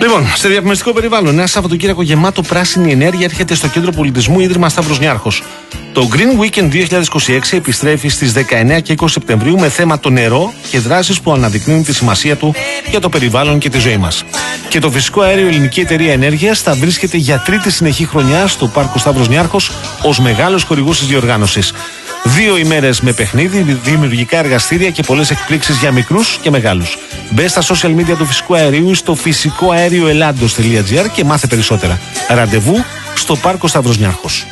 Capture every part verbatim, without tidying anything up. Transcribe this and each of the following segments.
Λοιπόν, σε διαφημιστικό περιβάλλον, ένα Σαββατοκύριακο γεμάτο πράσινη ενέργεια έρχεται στο Κέντρο Πολιτισμού Ίδρυμα Σταύρος Νιάρχος. Το Green Weekend δύο χιλιάδες είκοσι έξι επιστρέφει στις δεκαεννέα και είκοσι Σεπτεμβρίου με θέμα το νερό και δράσεις που αναδεικνύουν τη σημασία του για το περιβάλλον και τη ζωή μας. Και το φυσικό αέριο Ελληνική Εταιρεία Ενέργειας θα βρίσκεται για τρίτη συνεχή χρονιά στο Πάρκο Σταύρος Νιάρχος ως μεγάλος χορηγός της διοργάνωσης. Δύο ημέρες με παιχνίδι, δημιουργικά εργαστήρια και πολλές εκπλήξεις για μικρούς και μεγάλους. Μπες στα social media του φυσικού αερίου στο φυσικό αέριο ελλάντος τελεία τζι άρ και μάθε περισσότερα. Ραντεβού στο Πάρκο Σταύρος Νιάρχος.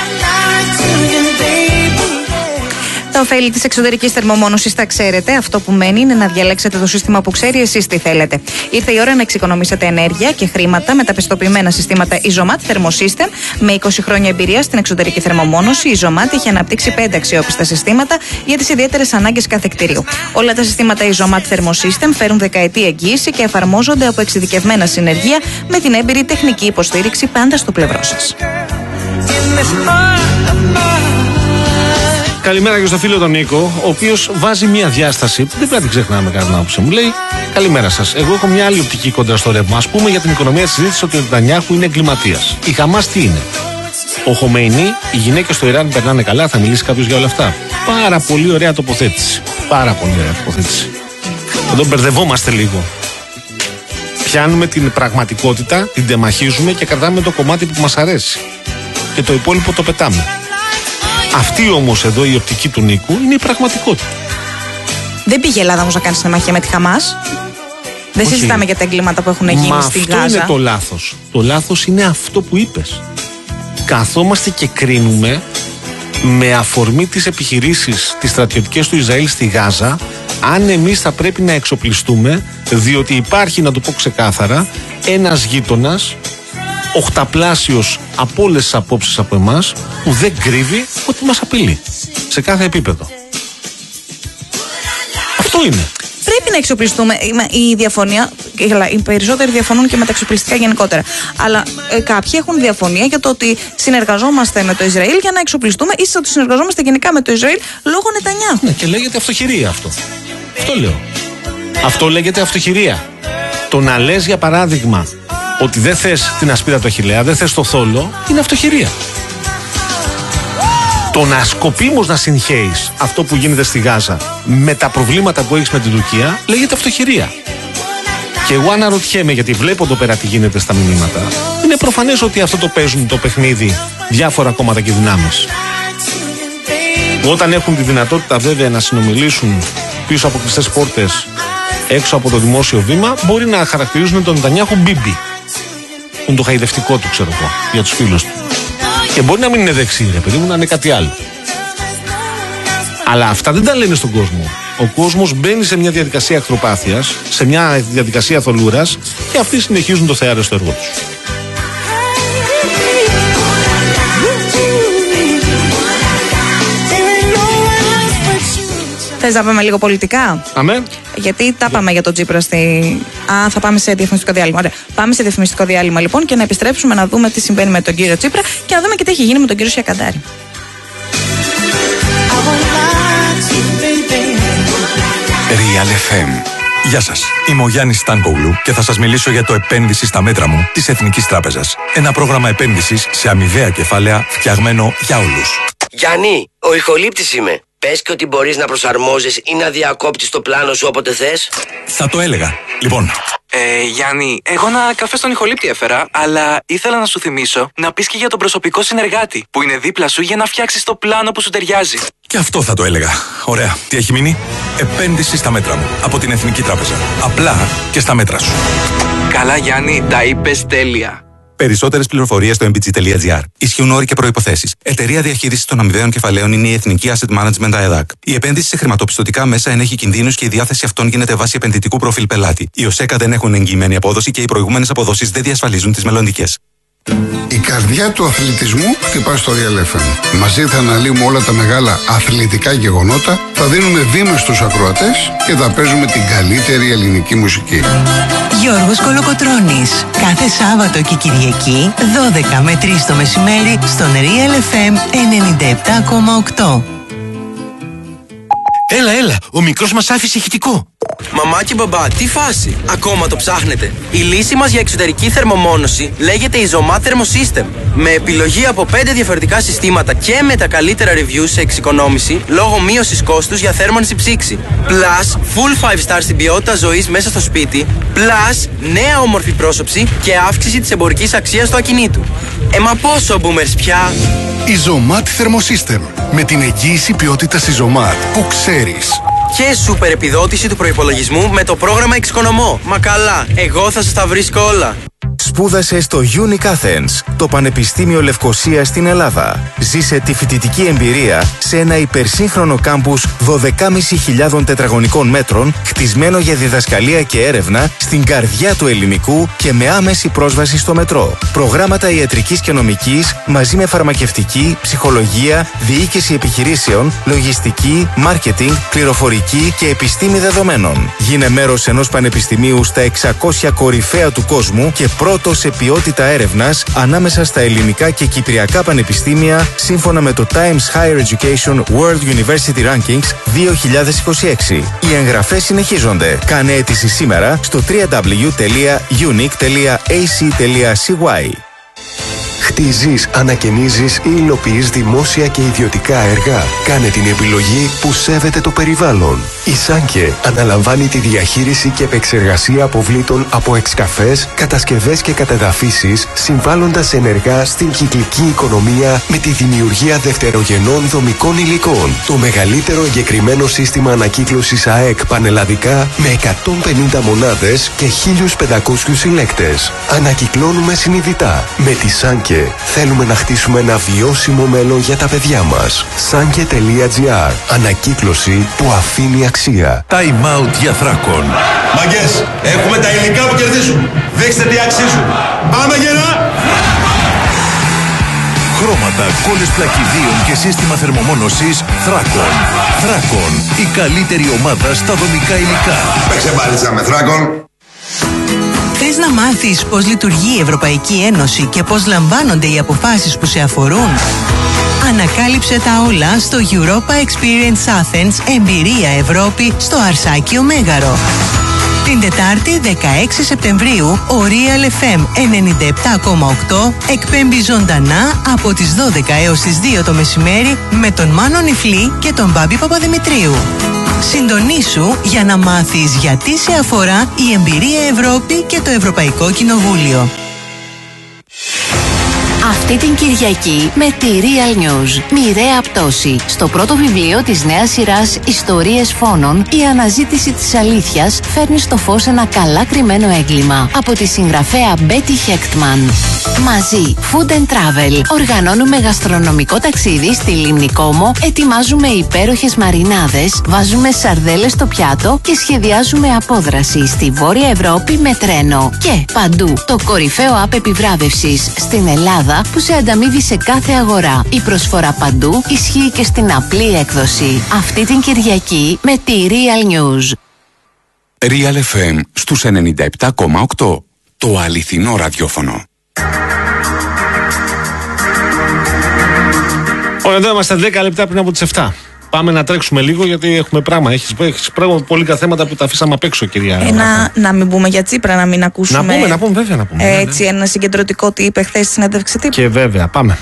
Τα ωφέλη της εξωτερικής θερμομόνωσης τα ξέρετε. Αυτό που μένει είναι να διαλέξετε το σύστημα που ξέρει εσείς τι θέλετε. Ήρθε η ώρα να εξοικονομήσετε ενέργεια και χρήματα με τα πιστοποιημένα συστήματα Isomat Thermosystem. Με είκοσι χρόνια εμπειρία στην εξωτερική θερμομόνωση, η Isomat έχει αναπτύξει πέντε αξιόπιστα συστήματα για τις ιδιαίτερες ανάγκες κάθε κτίριου. Όλα τα συστήματα Isomat Thermosystem φέρουν δεκαετή εγγύηση και εφαρμόζονται από εξειδικευμένα συνεργεία με την έμπειρη τεχνική υποστήριξη πάντα στο πλευρό σας. Καλημέρα και στο φίλο τον Νίκο, ο οποίος βάζει μια διάσταση που δεν πρέπει να την ξεχνάμε κατά την άποψή μου. Λέει: καλημέρα σας. Εγώ έχω μια άλλη οπτική κόντρα στο ρεύμα. Ας πούμε για την οικονομία της συζήτησης ότι ο Νετανιάχου είναι εγκληματίας. Η Χαμάς τι είναι? Ο Χομέινι, οι γυναίκες στο Ιράν περνάνε καλά, θα μιλήσει κάποιος για όλα αυτά? Πάρα πολύ ωραία τοποθέτηση. Πάρα πολύ ωραία τοποθέτηση. Εδώ μπερδευόμαστε λίγο. Πιάνουμε την πραγματικότητα, την τεμαχίζουμε και κρατάμε το κομμάτι που μας αρέσει. Και το υπόλοιπο το πετάμε. Αυτή όμως εδώ η οπτική του Νίκου είναι η πραγματικότητα. Δεν πήγε η Ελλάδα όμως να κάνει συνεμαχία με τη Χαμάς. Δεν Όχι. συζητάμε για τα εγκλήματα που έχουν γίνει Μα στην αυτό Γάζα. Αυτό είναι το λάθος. Το λάθος είναι αυτό που είπες. Καθόμαστε και κρίνουμε με αφορμή τις επιχειρήσεις τις στρατιωτικές του Ισραήλ στη Γάζα, αν εμείς θα πρέπει να εξοπλιστούμε, διότι υπάρχει, να το πω ξεκάθαρα, ένας γείτονας οχταπλάσιος από όλες τις απόψεις από εμάς, που δεν κρύβει ότι μας απειλεί σε κάθε επίπεδο. Αυτό είναι. Πρέπει να εξοπλιστούμε. Η διαφωνία, οι περισσότεροι διαφωνούν και με τα εξοπλιστικά γενικότερα. Αλλά ε, κάποιοι έχουν διαφωνία για το ότι συνεργαζόμαστε με το Ισραήλ για να εξοπλιστούμε, ή ότι συνεργαζόμαστε γενικά με το Ισραήλ λόγω Νετανιάχου. Ναι, και λέγεται αυτοχειρία αυτό. Αυτό λέω. Αυτό λέγεται αυτοχειρία. Το να λες, για παράδειγμα, ότι δεν θες την ασπίδα του Αχιλλέα, δεν θες το θόλο, είναι αυτοχειρία. Το να σκοπίμως να συγχέεις αυτό που γίνεται στη Γάζα με τα προβλήματα που έχεις με την Τουρκία, λέγεται αυτοχειρία. Και εγώ αναρωτιέμαι, γιατί βλέπω εδώ πέρα τι γίνεται στα μηνύματα, είναι προφανές ότι αυτό το παίζουν το παιχνίδι διάφορα κόμματα και δυνάμεις. Όταν έχουν τη δυνατότητα βέβαια να συνομιλήσουν πίσω από κλειστές πόρτες, έξω από το δημόσιο βήμα, μπορεί να χαρακτηρίζουν τον Νετανιάχου Μπίμπι. Είναι το χαϊδευτικό του, ξέρω εγώ, για τους φίλους του. Και μπορεί να μην είναι δεξί, ρε παιδί μου, να είναι κάτι άλλο. Αλλά αυτά δεν τα λένε στον κόσμο. Ο κόσμος μπαίνει σε μια διαδικασία εχθροπάθειας, σε μια διαδικασία θολούρας, και αυτοί συνεχίζουν το θεάρεστο στο έργο τους. Θες να πάμε λίγο πολιτικά? Αμέ. Γιατί τα πάμε για τον Τσίπρα στη... Α, θα πάμε σε διαφημιστικό διάλειμμα. Ωραία. Πάμε σε διαφημιστικό διάλειμμα λοιπόν και να επιστρέψουμε να δούμε τι συμβαίνει με τον κύριο Τσίπρα και να δούμε και τι έχει γίνει με τον κύριο Σιακαντάρη. Real εφ εμ. Γεια σας, είμαι ο Γιάννης Στάνκογλου και θα σας μιλήσω για το επένδυση στα μέτρα μου της Εθνικής Τράπεζας. Ένα πρόγραμμα επένδυσης σε αμοιβαία κεφάλαια φτιαγμένο για όλους. Γιάννη, ο ηχολήπτης είμαι. Πες και ότι μπορείς να προσαρμόζεις ή να διακόπτεις το πλάνο σου όποτε θες. Θα το έλεγα. Λοιπόν. Ε, Γιάννη, εγώ ένα καφέ στον ηχολήπτη έφερα, αλλά ήθελα να σου θυμίσω να πεις και για τον προσωπικό συνεργάτη που είναι δίπλα σου για να φτιάξεις το πλάνο που σου ταιριάζει. Και αυτό θα το έλεγα. Ωραία. Τι έχει μείνει? Επένδυση στα μέτρα μου από την Εθνική Τράπεζα. Απλά και στα μέτρα σου. Καλά, Γιάννη, τα είπες τέλεια. Περισσότερες πληροφορίες στο εμ μπι τζι τελεία τζι άρ. Ισχύουν όροι και προϋποθέσεις. Εταιρεία διαχείρισης των αμοιβαίων κεφαλαίων είναι η Εθνική Asset Management ΑΕΔΑΚ. Η επένδυση σε χρηματοπιστωτικά μέσα ενέχει κινδύνους και η διάθεση αυτών γίνεται βάσει επενδυτικού προφίλ πελάτη. Οι ΟΣΕΚΑ δεν έχουν εγγυημένη απόδοση και οι προηγούμενες αποδόσεις δεν διασφαλίζουν τις μελλοντικές. Η καρδιά του αθλητισμού χτυπά στο Real εφ εμ. Μαζί θα αναλύουμε όλα τα μεγάλα αθλητικά γεγονότα, θα δίνουμε βήμα στους ακροατές και θα παίζουμε την καλύτερη ελληνική μουσική. Γιώργος Κολοκοτρώνης. Κάθε Σάββατο και Κυριακή, δώδεκα με τρεις το μεσημέρι, στον Real εφ εμ ενενήντα επτά κόμμα οκτώ. Έλα, έλα, ο μικρός μας άφησε ηχητικό. Μαμά και μπαμπά, τι φάση! Ακόμα το ψάχνετε? Η λύση μας για εξωτερική θερμομόνωση λέγεται Isomat Thermosystem. Με επιλογή από πέντε διαφορετικά συστήματα και με τα καλύτερα reviews σε εξοικονόμηση λόγω μείωσης κόστους για θέρμανση ψήξη. Plus, full five star στην ποιότητα ζωής μέσα στο σπίτι. Plus, νέα όμορφη πρόσωψη και αύξηση της εμπορικής αξίας του ακινήτου. Ε, μα πόσο boomers πια! Isomat Thermosystem. Με την εγγύηση ποιότητας Isomat που ξέρεις. Και σούπερ επιδότηση του προϋπολογισμού με το πρόγραμμα Εξοικονομώ. Μα καλά, εγώ θα σας τα βρίσκω όλα. Σπούδασε στο Unique Athens, το Πανεπιστήμιο Λευκωσίας στην Ελλάδα. Ζήσε τη φοιτητική εμπειρία σε ένα υπερσύγχρονο κάμπους δώδεκα χιλιάδες πεντακόσια τετραγωνικών μέτρων, χτισμένο για διδασκαλία και έρευνα στην καρδιά του ελληνικού και με άμεση πρόσβαση στο μετρό. Προγράμματα ιατρικής και νομικής μαζί με φαρμακευτική, ψυχολογία, διοίκηση επιχειρήσεων, λογιστική, μάρκετινγκ, πληροφορική και επιστήμη δεδομένων. Γίνε μέρος ενός πανεπιστημίου στα εξακόσια κορυφαία του κόσμου και πρώτο σε ποιότητα έρευνας ανάμεσα στα ελληνικά και κυπριακά πανεπιστήμια σύμφωνα με το Times Higher Education World University Rankings δύο χιλιάδες είκοσι έξι. Οι εγγραφές συνεχίζονται. Κάνε αίτηση σήμερα στο double-u double-u double-u τελεία unique τελεία a c τελεία c y. Χτίζεις, ανακαινίζεις ή υλοποιείς δημόσια και ιδιωτικά έργα. Κάνε την επιλογή που σέβεται το περιβάλλον. Η Σάνκε αναλαμβάνει τη διαχείριση και επεξεργασία αποβλήτων από εξκαφές, κατασκευές και κατεδαφίσεις, συμβάλλοντας ενεργά στην κυκλική οικονομία με τη δημιουργία δευτερογενών δομικών υλικών. Το μεγαλύτερο εγκεκριμένο σύστημα ανακύκλωσης ΑΕΚ πανελλαδικά με εκατόν πενήντα μονάδες και χίλιους πεντακόσιους συλλέκτες. Ανακυκλώνουμε συνειδητά. Με τη Σάνκε θέλουμε να χτίσουμε ένα βιώσιμο μέλλον για τα παιδιά μας. Sanke τελεία gr. Ανακύκλωση που αφήνει αξία. Time out για Θράκον. Μαγκές, έχουμε τα υλικά που κερδίζουν. Δείξτε τι αξίζουν. Πάμε γερά! Χρώματα, κόλλες πλακιδίων και σύστημα θερμομόνωσης Θράκον. Θράκον, η καλύτερη ομάδα στα δομικά υλικά. Παίξε μπάλιτσα με Θράκον. Θες να μάθεις πώς λειτουργεί η Ευρωπαϊκή Ένωση και πώς λαμβάνονται οι αποφάσεις που σε αφορούν? Ανακάλυψε τα όλα στο Europa Experience Athens Εμπειρία Ευρώπη στο Αρσάκιο Μέγαρο. Την Τετάρτη δεκαέξι Σεπτεμβρίου ο Real εφ εμ ενενήντα επτά κόμμα οκτώ εκπέμπει ζωντανά από τις δώδεκα έως τις δύο το μεσημέρι με τον Μάνο Νιφλή και τον Μπάμπη Παπαδημητρίου. Συντονίσου για να μάθεις γιατί σε αφορά η Εμπειρία Ευρώπη και το Ευρωπαϊκό Κοινοβούλιο. Αυτή την Κυριακή με τη Real News. Μοιραία πτώση. Στο πρώτο βιβλίο της νέας σειράς Ιστορίες Φόνων, η αναζήτηση της αλήθειας φέρνει στο φως ένα καλά κρυμμένο έγκλημα. Από τη συγγραφέα Μπέτι Χέκτμαν. Μαζί, Food and Travel. Οργανώνουμε γαστρονομικό ταξίδι στη Λίμνη Κόμο, ετοιμάζουμε υπέροχες μαρινάδες, βάζουμε σαρδέλες στο πιάτο και σχεδιάζουμε απόδραση στη Βόρεια Ευρώπη με τρένο. Και παντού, το κορυφαίο app επιβράβευσης στην Ελλάδα που σε ανταμείβει σε κάθε αγορά. Η προσφορά παντού ισχύει και στην απλή έκδοση. Αυτή την Κυριακή με τη Real News. Real εφ εμ στους ενενήντα επτά κόμμα οκτώ. Το αληθινό ραδιόφωνο. Ωραία, εδώ είμαστε δέκα λεπτά πριν από τις επτά. Πάμε να τρέξουμε λίγο γιατί έχουμε πράγμα. Έχεις, έχεις πράγμα πολύκα θέματα που τα αφήσαμε απ' έξω, κυρία. Ένα, να μην πούμε για Τσίπρα, να μην ακούσουμε. Να πούμε, να πούμε, βέβαια να πούμε. Έτσι, ναι, ναι. Ένα συγκεντρωτικό τι είπε χθες στη συνέντευξη τύπου. Και βέβαια, πάμε.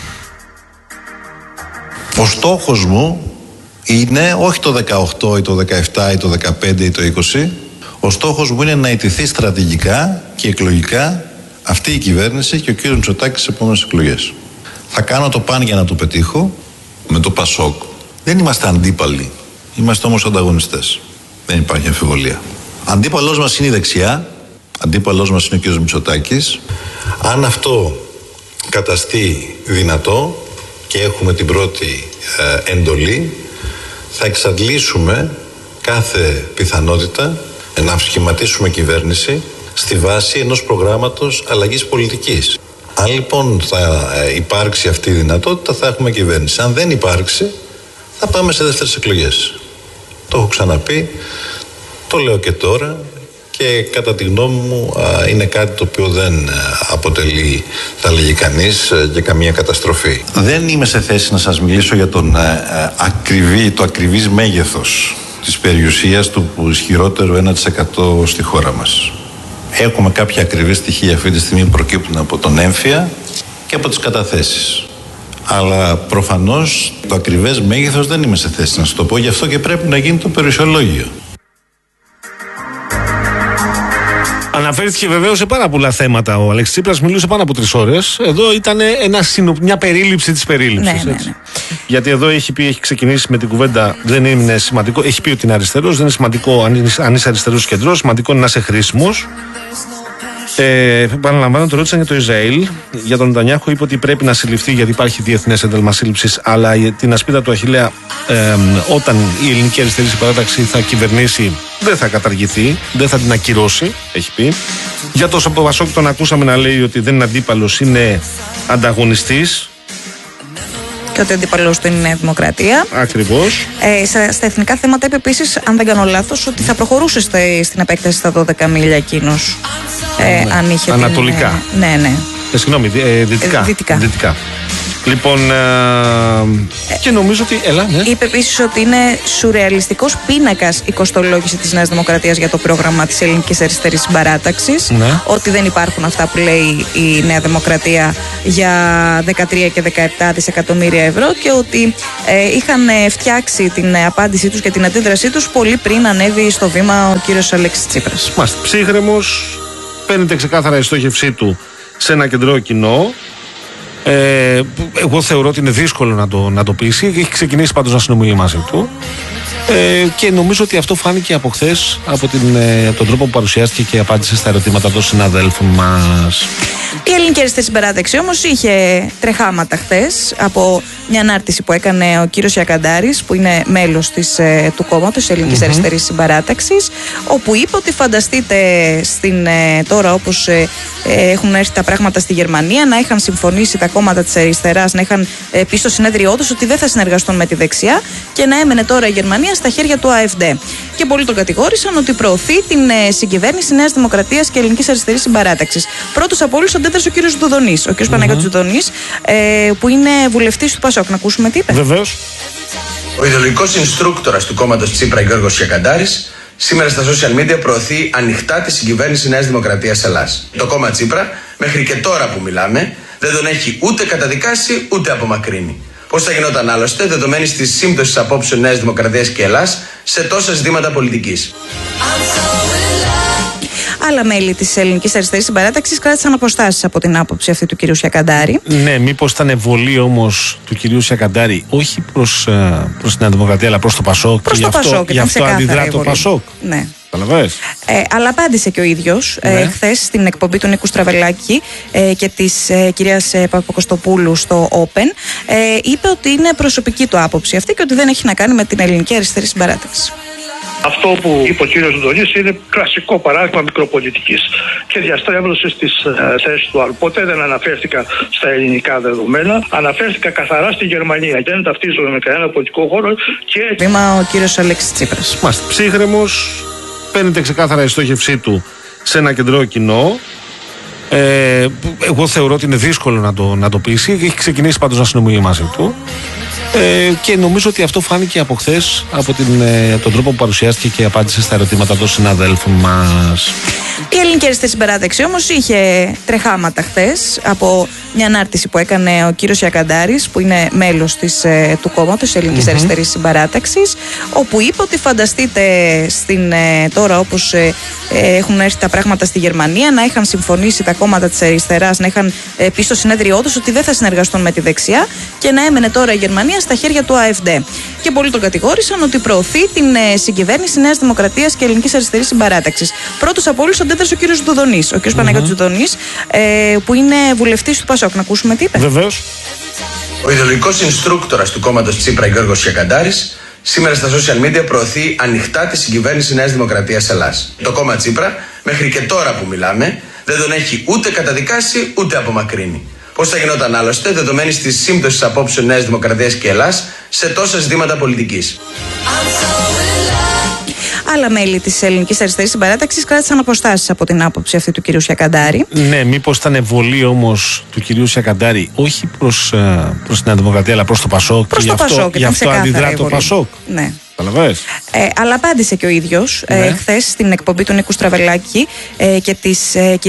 Ο στόχος μου είναι όχι το δεκαοκτώ ή το δεκαεπτά ή το δεκαπέντε ή το είκοσι. Ο στόχος μου είναι να ιτηθεί στρατηγικά και εκλογικά αυτή η κυβέρνηση και ο κύριος Μητσοτάκης στις επόμενες εκλογές. Θα κάνω το παν για να το πετύχω με το Πασόκ. Δεν είμαστε αντίπαλοι. Είμαστε όμως ανταγωνιστές. Δεν υπάρχει αμφιβολία. Αντίπαλός μας είναι η δεξιά. Αντίπαλός μας είναι ο κύριος Μητσοτάκης. Αν αυτό καταστεί δυνατό και έχουμε την πρώτη ε, εντολή, θα εξαντλήσουμε κάθε πιθανότητα να σχηματίσουμε κυβέρνηση στη βάση ενός προγράμματος αλλαγής πολιτικής. Αν λοιπόν θα υπάρξει αυτή η δυνατότητα, θα έχουμε κυβέρνηση. Αν δεν υπάρξει, θα πάμε σε δεύτερες εκλογές. Το έχω ξαναπεί, το λέω και τώρα και κατά τη γνώμη μου είναι κάτι το οποίο δεν αποτελεί, θα λέγει κανείς, και καμία καταστροφή. Δεν είμαι σε θέση να σας μιλήσω για τον, ακριβή, το ακριβής μέγεθος της περιουσίας του ισχυρότερο ένα τοις εκατό στη χώρα μας. Έχουμε κάποια ακριβή στοιχεία αυτή τη στιγμή που προκύπτουν από τον έμφυα και από τις καταθέσεις. Αλλά προφανώς το ακριβές μέγεθος δεν είμαι σε θέση να σου το πω, γι' αυτό και πρέπει να γίνει το περιουσιολόγιο. Αναφέρθηκε βεβαίως σε πάρα πολλά θέματα. Ο Αλέξης Τσίπρας μιλούσε πάνω από τρεις ώρες. Εδώ ήταν ένα, μια περίληψη της περίληψης. Ναι, ναι, ναι. Γιατί εδώ έχει, πει, έχει ξεκινήσει με την κουβέντα, δεν είναι σημαντικό. Έχει πει ότι είναι αριστερός, δεν είναι σημαντικό αν είσαι, αν είσαι αριστερός κεντρός. Σημαντικό είναι να είσαι χρήσιμος. Ε, Παραλαμβάνω, το ρώτησαν για το Ισραήλ. Για τον Νετανιάχου είπε ότι πρέπει να συλληφθεί γιατί υπάρχει διεθνές ένταλμα σύλληψης. Αλλά την ασπίδα του Αχιλλέα, ε, όταν η ελληνική αριστερή συμπαράταξη θα κυβερνήσει, δεν θα καταργηθεί, δεν θα την ακυρώσει, έχει πει. Για το Πασόκ τον ακούσαμε να λέει ότι δεν είναι αντίπαλος, είναι ανταγωνιστής. Και ότι αντίπαλος του είναι η Νέα Δημοκρατία. Ακριβώς. Ε, στα, στα εθνικά θέματα είπε επίσης, αν δεν κάνω λάθος, ότι θα προχωρούσε στα, στην επέκταση στα δώδεκα μίλια εκείνος. Ε, ναι. αν είχε Ανατολικά. Την, ναι, ναι. Ε, συγγνώμη, ε, δυτικά. Ε, δυτικά. δυτικά. Λοιπόν, ε, και νομίζω ότι. Έλα, ναι. Είπε επίσης ότι είναι σουρεαλιστικός πίνακας η κοστολόγηση της Νέας Δημοκρατίας για το πρόγραμμα της Ελληνικής Αριστερής Συμπαράταξης. Ναι. Ότι δεν υπάρχουν αυτά που λέει η Νέα Δημοκρατία για δεκατρία και δεκαεπτά δισεκατομμύρια ευρώ και ότι ε, είχαν φτιάξει την απάντησή τους και την αντίδρασή τους πολύ πριν ανέβει στο βήμα ο κύριος Αλέξης Τσίπρας. Μάλιστα. Ψύχρεμος, παίρνετε ξεκάθαρα η στόχευσή του σε ένα κεντρό κοινό. Ε, εγώ θεωρώ ότι είναι δύσκολο να το, να το πείσει. Έχει ξεκινήσει πάντως να συνομιλεί μαζί του. Ε, και νομίζω ότι αυτό φάνηκε από χθες, από την, ε, τον τρόπο που παρουσιάστηκε και απάντησε στα ερωτήματα των συναδέλφων μας. Η Ελληνική Αριστερή Συμπαράταξη όμως είχε τρεχάματα χθες από μια ανάρτηση που έκανε ο κύριος Ιακαντάρης, που είναι μέλος της, ε, του κόμματος της Ελληνικής mm-hmm. Αριστερής Συμπαράταξης, όπου είπε ότι φανταστείτε στην, ε, τώρα όπως ε, ε, έχουν έρθει τα πράγματα στη Γερμανία, να είχαν συμφωνήσει τα κόμματα της αριστεράς, να είχαν ε, πει στο συνέδριό τους ότι δεν θα συνεργαστούν με τη δεξιά και να έμενε τώρα η Γερμανία στα χέρια του ΑΕΦΔ. Και πολλοί τον κατηγόρησαν ότι προωθεί την ε, συγκυβέρνηση Νέας Δημοκρατίας και Ελληνικής Αριστερής Συμπαράταξης. Πρώτος από όλους αντέδρασε ο κύριος Δουδονής, ο κύριος mm-hmm. Παναγιώτης Δουδονής, ε, που είναι βουλευτής του Πασόκ. Να ακούσουμε τι είπε. Βεβαίως. Ο ιδεολογικός инструκτορας του κόμματος Τσίπρα, Γιώργος Ιακαντάρης, σήμερα στα social media προωθεί ανοιχτά τη συγκυβέρνηση Νέας Δημοκρατίας Ελλάς. Το κόμμα Τσίπρα, μέχρι και τώρα που μιλάμε, δεν τον έχει ούτε καταδικάσει ούτε απομακρύνει. Πώς θα γινόταν άλλωστε, δεδομένης της σύμπτωσης απόψεων Νέας Δημοκρατίας και Ελλάς σε τόσα ζητήματα πολιτικής. Άλλα μέλη της Ελληνικής Αριστερής Συμπαράταξης κράτησαν αποστάσεις από την άποψη αυτή του κυρίου Σιακαντάρη. Ναι, μήπως ήταν βολή όμως του κυρίου Σιακαντάρη, όχι προς, προς την Νέα Δημοκρατία, αλλά προς το Πασόκ. Προς το αυτό, Πασόκ, γι' αυτό αντιδρά το Πασόκ. Ναι. Ε, αλλά απάντησε και ο ίδιος ναι. ε, χθες στην εκπομπή του Νίκου Στραβελάκη ε, και της ε, κυρίας ε, Παπακοστοπούλου στο Open. Ε, είπε ότι είναι προσωπική του άποψη αυτή και ότι δεν έχει να κάνει με την Ελληνική Αριστερή Συμπαράταξη. Αυτό που είπε ο κύριος Δουδονής είναι κλασικό παράδειγμα μικροπολιτικής και διαστρέβλωση στις ε, θέσεις του άλλου. Ποτέ δεν αναφέρθηκα στα ελληνικά δεδομένα, αναφέρθηκα καθαρά στη Γερμανία και δεν ταυτίζομαι με κανένα πολιτικό χώρο. Και... Βήμα ο κύριος Αλέξης Τσίπρας. Μάλιστα. Ψύχρεμος, παίρνετε ξεκάθαρα η στόχευσή του σε ένα κεντρό κοινό. Ε, εγώ θεωρώ ότι είναι δύσκολο να το, να το πείσει. Έχει ξεκινήσει πάντως να συνομιλεί μαζί του. Ε, και νομίζω ότι αυτό φάνηκε από χθες, από την, ε, τον τρόπο που παρουσιάστηκε και απάντησε στα ερωτήματα των συναδέλφων μας. Η Ελληνική Αριστερή Συμπαράταξη όμως είχε τρεχάματα χθες από μια ανάρτηση που έκανε ο κύριος Ιακαντάρης, που είναι μέλος της, ε, του κόμματος της Ελληνικής mm-hmm. Αριστερής Συμπαράταξης, όπου είπε ότι φανταστείτε στην, ε, τώρα όπως ε, ε, έχουν έρθει τα πράγματα στη Γερμανία, να είχαν συμφωνήσει τα κόμματα της αριστεράς, να είχαν ε, πει στο συνέδριό τους ότι δεν θα συνεργαστούν με τη δεξιά και να έμενε τώρα η Γερμανία στα χέρια του ΑΕΦΔ. Και πολλοί τον κατηγόρησαν ότι προωθεί την ε, συγκυβέρνηση Νέας Δημοκρατίας και Ελληνικής Αριστερής Συμπαράταξης. Πρώτος από όλους αντέδρασε ο κύριος Δουδονής, ο κύριος mm-hmm. Παναγιώτης Δουδονής, ε, που είναι βουλευτής του Πασόκ. Να ακούσουμε τι είπε. Βεβαίως. Ο ιδεολογικός инструктορας του κόμματος Τσίπρα, Γιώργος Ιακαντάρης, σήμερα στα social media προωθεί ανοιχτά τη συγκυβέρνηση Νέας Δημοκρατίας Ελλάς. Το κόμμα Τσίπρα, μέχρι και τώρα που μιλάμε, δεν τον έχει ούτε καταδικάσει ούτε απομακρύνει. Πώς θα γινόταν άλλωστε, δεδομένης της σύμπτωσης απόψεων Νέας Δημοκρατίας και Ελλάς σε τόσα ζητήματα πολιτικής. Άλλα μέλη της Ελληνικής Αριστερής Συμπαράταξης κράτησαν αποστάσεις από την άποψη αυτή του κυρίου Σιακαντάρη. Ναι, μήπως ήταν βολή όμως του κυρίου Σιακαντάρη, όχι προς, προς την Νέα Δημοκρατία, αλλά προς το Πασόκ. Προς το αυτό, Πασόκ, γι' αυτό αντιδρά το Πασόκ. Ναι. Καταλαβες. Ε, αλλά απάντησε και ο ίδιος Ναι. ε, χθες στην εκπομπή του Νίκου Στραβελάκη ε, και της ε,